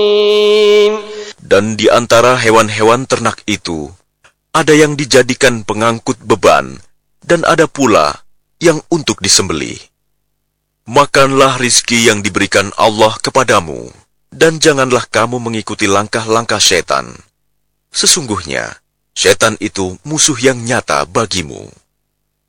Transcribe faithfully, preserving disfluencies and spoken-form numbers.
Dan di antara hewan-hewan ternak itu, ada yang dijadikan pengangkut beban, dan ada pula yang untuk disembelih. Makanlah rizki yang diberikan Allah kepadamu, dan janganlah kamu mengikuti langkah-langkah setan. Sesungguhnya, setan itu musuh yang nyata bagimu.